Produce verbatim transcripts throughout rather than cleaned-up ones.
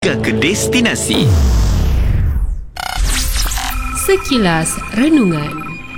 hingga ke destinasi. Sekilas Renungan.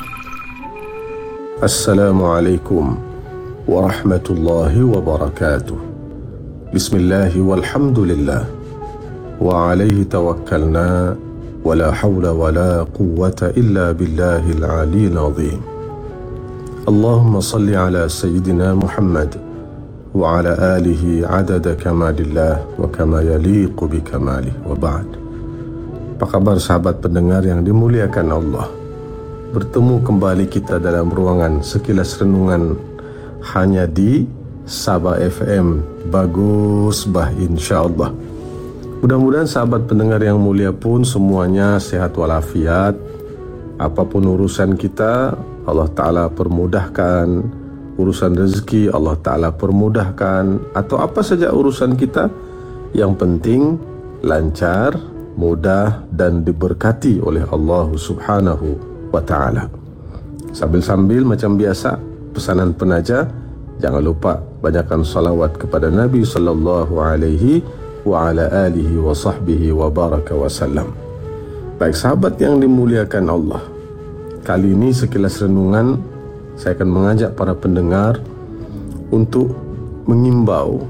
Assalamualaikum warahmatullahi wabarakatuh. Bismillah walhamdulillah wa alaihi tawakkalna wa la hawla wa la quwwata illa billahil aliyil azim. Allahumma salli ala sayyidina Muhammad wa ala alihi adada kamalillah wa kama yaliqu bi kamalih, wa ba'd. Apa kabar sahabat pendengar yang dimuliakan Allah? Bertemu kembali kita dalam ruangan Sekilas Renungan hanya di Sabah F M. Bagus bah, insyaAllah. Mudah-mudahan sahabat pendengar yang mulia pun semuanya sehat walafiat. Apapun urusan kita, Allah Ta'ala permudahkan. Urusan rezeki Allah Ta'ala permudahkan. Atau apa saja urusan kita, yang penting lancar, mudah dan diberkati oleh Allah Subhanahu wa Ta'ala. Sambil-sambil macam biasa, pesanan penaja, jangan lupa banyakkan salawat kepada Nabi sallallahu alaihi wa ala alihi wa sahbihi wa baraka wa sallam. Baik sahabat yang dimuliakan Allah, kali ini Sekilas Renungan saya akan mengajak para pendengar untuk mengimbau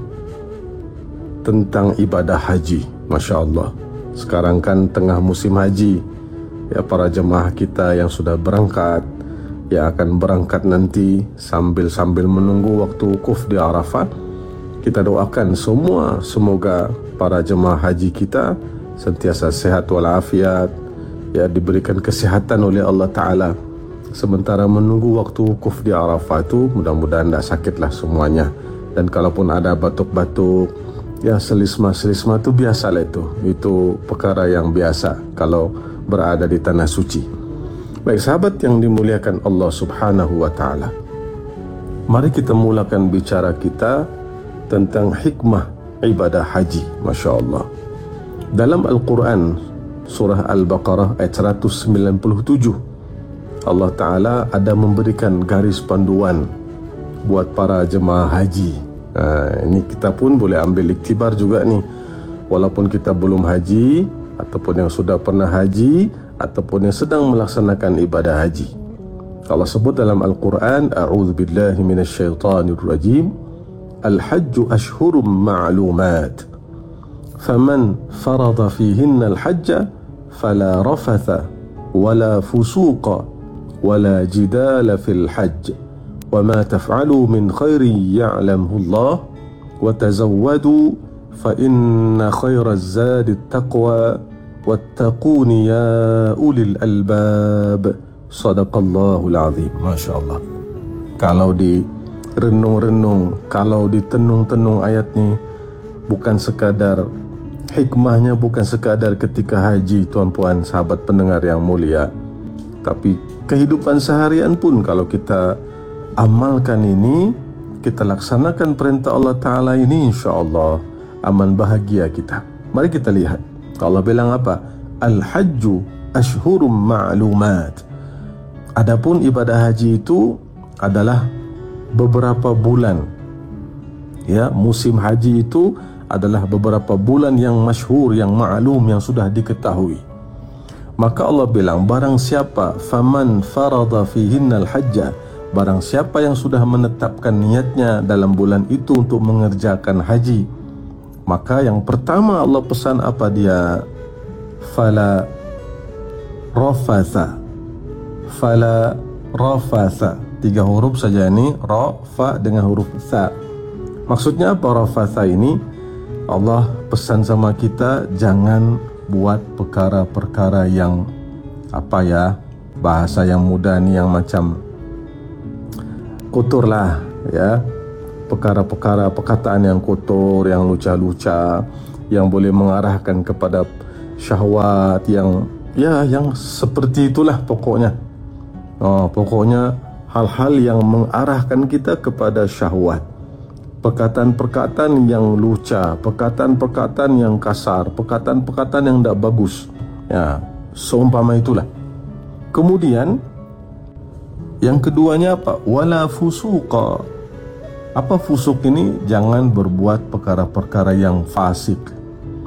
tentang ibadah haji. Masya Allah, sekarang kan tengah musim haji. Ya, para jemaah kita yang sudah berangkat, yang akan berangkat nanti, sambil-sambil menunggu waktu wukuf di Arafah, kita doakan semua semoga para jemaah haji kita sentiasa sehat walafiat, ya, diberikan kesehatan oleh Allah Ta'ala. Sementara menunggu waktu wukuf di Arafah itu, mudah-mudahan tidak sakitlah semuanya. Dan kalaupun ada batuk-batuk, ya selisma-selisma itu biasalah, itu itu perkara yang biasa kalau berada di tanah suci. Baik sahabat yang dimuliakan Allah Subhanahu wa Ta'ala, mari kita mulakan bicara kita tentang hikmah ibadah haji. Masya Allah, dalam Al-Quran surah Al-Baqarah ayat seratus sembilan puluh tujuh, Allah Ta'ala ada memberikan garis panduan buat para jemaah haji. Nah, ini kita pun boleh ambil iktibar juga nih, walaupun kita belum haji, ataupun yang sudah pernah haji, ataupun yang sedang melaksanakan ibadah haji. Allah sebut dalam Al-Quran, A'udzu billahi minasyaitanir rajim, Al-hajju ashhurum ma'lumat, faman farada fihinna al-hajja fala rafatha wala fusuqa wala jidala fil hajj wa ma taf'alu min khairin ya'lamhu Allah wa tazawwadu fa inna khairaz zadi at-taqwa wattaquni ya ulil albab. Sadaqallahul azim. Masya Allah, kalau di renung-renung, kalau ditenung-tenung ayat ni, bukan sekadar hikmahnya, bukan sekadar ketika haji, tuan-puan sahabat pendengar yang mulia, tapi kehidupan seharian pun kalau kita amalkan ini, kita laksanakan perintah Allah Ta'ala ini, insya Allah aman bahagia kita. Mari kita lihat, Allah bilang apa? Al-hajju ashhurum ma'lumat. Adapun ibadah haji itu adalah beberapa bulan. Ya, musim haji itu adalah beberapa bulan yang masyhur, yang ma'lum, yang sudah diketahui. Maka Allah bilang, barang siapa faman farada fihinnal hajja, barang siapa yang sudah menetapkan niatnya dalam bulan itu untuk mengerjakan haji, maka yang pertama Allah pesan apa dia? Fala rafatha. Fala rafatha. Tiga huruf saja ini, ra, fa dengan huruf tha. Maksudnya apa rafatha ini? Allah pesan sama kita jangan buat perkara-perkara yang apa ya, bahasa yang mudah ni, yang macam kotor lah, ya, perkara-perkara perkataan yang kotor, yang luca-luca, yang boleh mengarahkan kepada syahwat, yang ya yang seperti itulah pokoknya. Oh, pokoknya hal-hal yang mengarahkan kita kepada syahwat, perkataan-perkataan yang luca, perkataan-perkataan yang kasar, perkataan-perkataan yang tidak bagus, ya, seumpama itulah. Kemudian yang keduanya apa? Wala fusuqa. Apa fusuk ini? Jangan berbuat perkara-perkara yang fasik.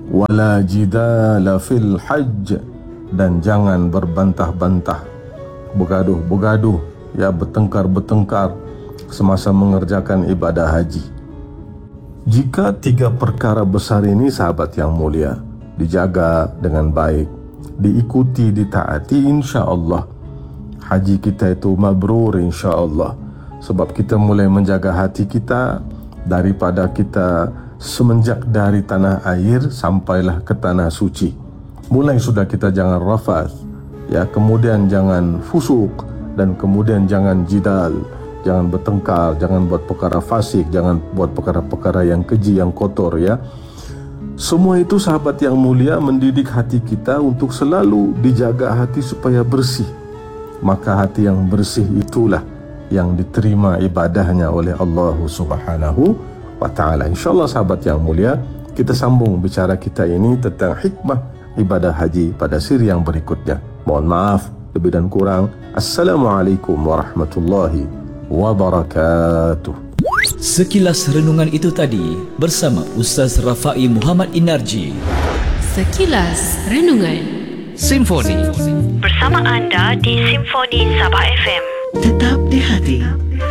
wala jidala fil hajj, dan jangan berbantah-bantah, bergaduh-bergaduh, ya, bertengkar-bertengkar semasa mengerjakan ibadah haji. Jika tiga perkara besar ini, sahabat yang mulia, dijaga dengan baik, diikuti, ditaati, insya-Allah haji kita itu mabrur, insya-Allah. Sebab kita mulai menjaga hati kita daripada kita semenjak dari tanah air sampailah ke tanah suci. Mulai sudah kita jangan rafath, ya, kemudian jangan fusuk, dan kemudian jangan jidal, jangan bertengkar, jangan buat perkara fasik, jangan buat perkara-perkara yang keji, yang kotor, ya. Semua itu, sahabat yang mulia, mendidik hati kita untuk selalu dijaga hati supaya bersih. Maka hati yang bersih itulah yang diterima ibadahnya oleh Allah Subhanahu wa ta'ala. InsyaAllah, sahabat yang mulia, kita sambung bicara kita ini tentang hikmah ibadah haji pada siri yang berikutnya. Mohon maaf lebih dan kurang. Assalamualaikum warahmatullahi wabarakatuh. Sekilas renungan itu tadi bersama Ustaz Rafai Muhammad Inarji. Sekilas Renungan Simfoni bersama anda di Simfoni Sabah F M. tetap di hati.